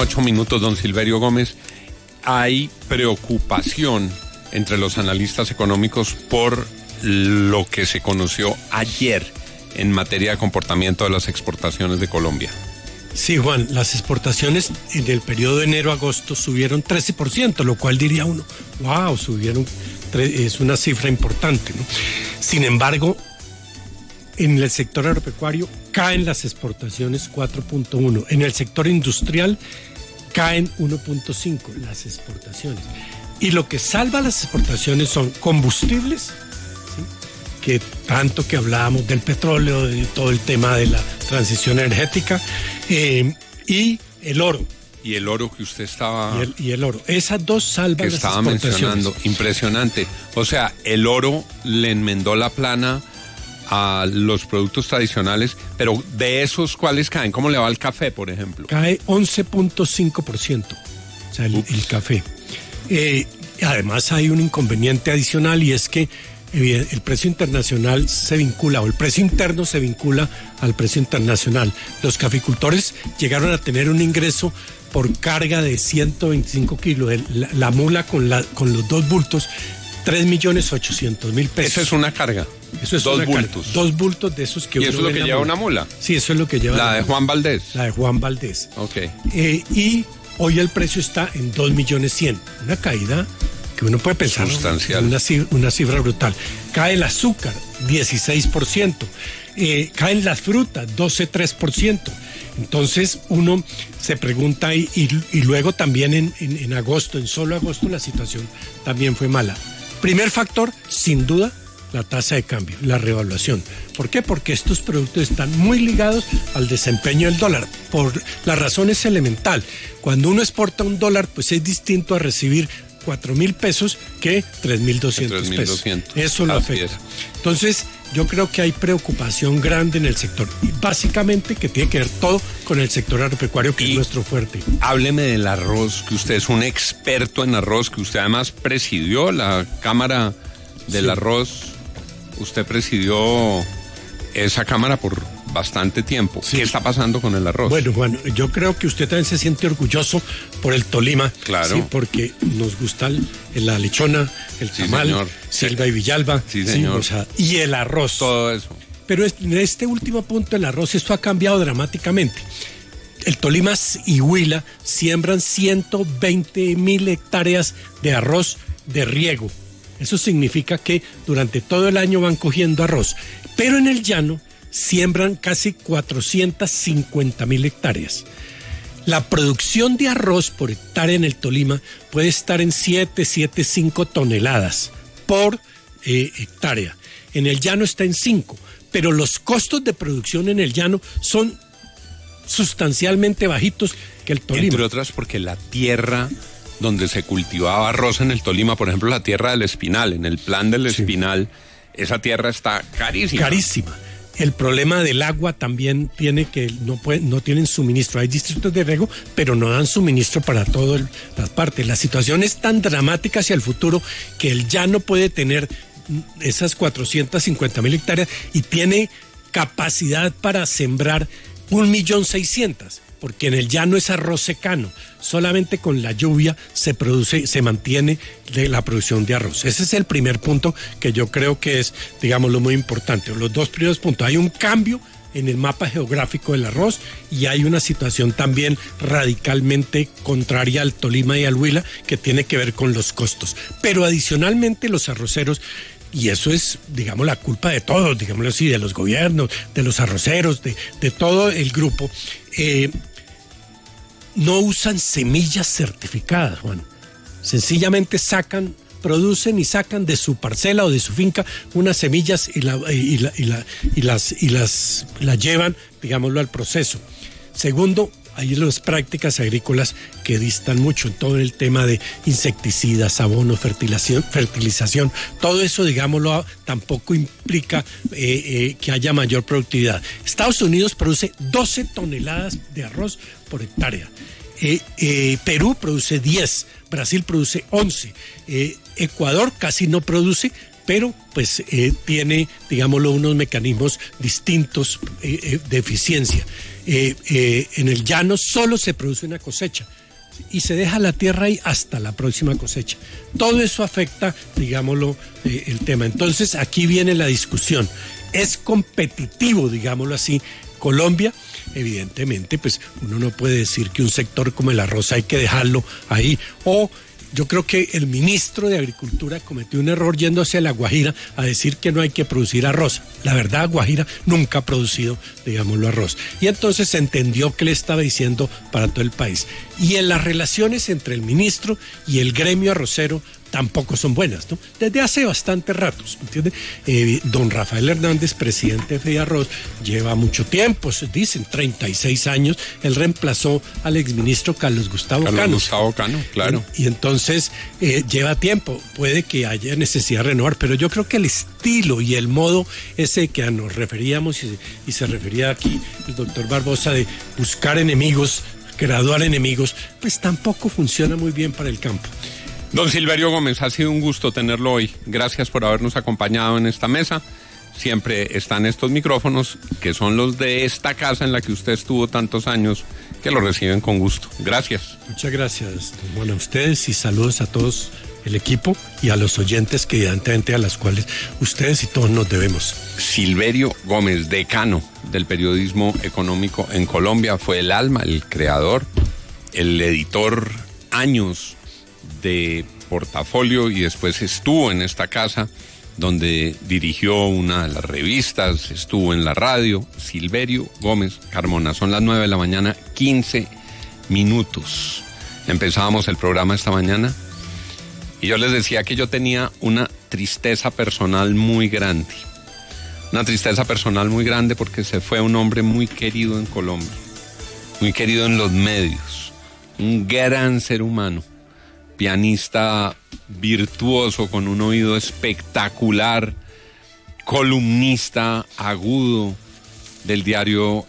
8 minutos, don Silverio Gómez. Hay preocupación entre los analistas económicos por lo que se conoció ayer en materia de comportamiento de las exportaciones de Colombia. Sí, Juan, las exportaciones en el periodo de enero-agosto subieron 13%, lo cual diría uno, wow, es una cifra importante, ¿no? Sin embargo, en el sector agropecuario caen las exportaciones 4.1%, en el sector industrial caen 1.5% las exportaciones. Y lo que salva las exportaciones son combustibles, ¿sí? Que tanto que hablábamos del petróleo, de todo el tema de la transición energética, y el oro. Y el oro que usted estaba... Y el oro. Esas dos salvan las exportaciones. Mencionando. Impresionante. O sea, el oro le enmendó la plana a los productos tradicionales, pero de esos, ¿cuáles caen? ¿Cómo le va el café, por ejemplo? Cae 11.5%, o sea, el café. Además hay un inconveniente adicional, y es que el precio internacional se vincula, o el precio interno se vincula al precio internacional. Los caficultores llegaron a tener un ingreso por carga de 125 kilos, la mula con los dos bultos, 3.800.000 pesos. Eso es una carga. Eso es dos bultos. Carga. 2 bultos de esos que uno. ¿Y eso es lo que lleva una mula? Sí, eso es lo que lleva. La de Juan Valdés. La de Juan Valdés. Ok. Y hoy el precio está en 2.100.000. Una caída que uno puede pensar. Sustancial. Una cifra brutal. Cae el azúcar, 16%. Caen las frutas, 12.3%. Entonces uno se pregunta, y luego también en agosto, en solo agosto, la situación también fue mala. Primer factor, sin duda, la tasa de cambio, la revaluación. ¿Por qué? Porque estos productos están muy ligados al desempeño del dólar. Por la razón es elemental. Cuando uno exporta $1, pues es distinto a recibir 4.000 pesos que 3.200 pesos. Eso lo afecta. Entonces, yo creo que hay preocupación grande en el sector. Y básicamente que tiene que ver todo con el sector agropecuario, que es nuestro fuerte. Hábleme del arroz, que usted es un experto en arroz, que usted además presidió la Cámara del Arroz. Usted presidió esa Cámara por bastante tiempo. Sí. ¿Qué está pasando con el arroz? Bueno, Juan, yo creo que usted también se siente orgulloso por el Tolima. Claro. Sí, porque nos gusta la lechona, el tamal, Silva y Villalba. Sí, señor. Sí, o sea, y el arroz. Todo eso. Pero en este último punto, el arroz, esto ha cambiado dramáticamente. El Tolima y Huila siembran 120.000 hectáreas de arroz de riego. Eso significa que durante todo el año van cogiendo arroz. Pero en el llano siembran casi 450.000 hectáreas. La producción de arroz por hectárea en el Tolima puede estar en 7,5 toneladas por hectárea. En el llano está en 5, pero los costos de producción en el llano son sustancialmente bajitos que el Tolima. Entre otras porque la tierra donde se cultivaba arroz en el Tolima, por ejemplo, la tierra del Espinal, en el plan del Espinal, esa tierra está carísima. Carísima. El problema del agua también tiene que no tienen suministro. Hay distritos de riego, pero no dan suministro para todas las partes. La situación es tan dramática hacia el futuro que el llano puede tener esas 450.000 hectáreas y tiene capacidad para sembrar 1.600.000. Porque en el llano es arroz secano, solamente con la lluvia se mantiene la producción de arroz. Ese es el primer punto que yo creo que es, digámoslo, muy importante. Los dos primeros puntos, hay un cambio en el mapa geográfico del arroz y hay una situación también radicalmente contraria al Tolima y al Huila que tiene que ver con los costos. Pero adicionalmente los arroceros, y eso es, digamos, la culpa de todos, digámoslo así, de los gobiernos, de los arroceros, de todo el grupo, no usan semillas certificadas, Juan. Sencillamente producen y sacan de su parcela o de su finca unas semillas y las llevan, digámoslo, al proceso. Segundo, hay las prácticas agrícolas que distan mucho en todo el tema de insecticidas, abono, fertilización. Todo eso, digámoslo, tampoco implica que haya mayor productividad. Estados Unidos produce 12 toneladas de arroz por hectárea. Perú produce 10, Brasil produce 11, Ecuador casi no produce, pero pues tiene, digámoslo, unos mecanismos distintos de eficiencia. En el llano solo se produce una cosecha y se deja la tierra ahí hasta la próxima cosecha. Todo eso afecta, digámoslo, el tema. Entonces aquí viene la discusión. ¿Es competitivo, digámoslo así, Colombia? Evidentemente, pues uno no puede decir que un sector como el arroz hay que dejarlo ahí. O yo creo que el ministro de Agricultura cometió un error yéndose a La Guajira a decir que no hay que producir arroz. La verdad, Guajira nunca ha producido, digámoslo, arroz. Y entonces se entendió que le estaba diciendo para todo el país. Y en las relaciones entre el ministro y el gremio arrocero tampoco son buenas, ¿no? Desde hace bastante ratos, ¿entiende? Don Rafael Hernández, presidente de FEDIARROZ, lleva mucho tiempo, se dicen 36 años, él reemplazó al exministro Carlos Gustavo Cano, claro. Y entonces lleva tiempo, puede que haya necesidad de renovar, pero yo creo que el estilo y el modo ese que nos referíamos y se refería aquí el doctor Barbosa de buscar enemigos, graduar enemigos, pues tampoco funciona muy bien para el campo. Don Silverio Gómez, ha sido un gusto tenerlo hoy. Gracias por habernos acompañado en esta mesa. Siempre están estos micrófonos, que son los de esta casa en la que usted estuvo tantos años, que lo reciben con gusto. Gracias. Muchas gracias, bueno, a ustedes y saludos a todos el equipo y a los oyentes que evidentemente a las cuales ustedes y todos nos debemos. Silverio Gómez, decano del periodismo económico en Colombia, fue el alma, el creador, el editor años de Portafolio y después estuvo en esta casa donde dirigió una de las revistas, estuvo en la radio. Silverio Gómez Carmona. Son las 9 de la mañana, 15 minutos. Empezábamos el programa esta mañana y yo les decía que yo tenía una tristeza personal muy grande. Una tristeza personal muy grande porque se fue un hombre muy querido en Colombia, muy querido en los medios, un gran ser humano, pianista virtuoso con un oído espectacular, columnista agudo del diario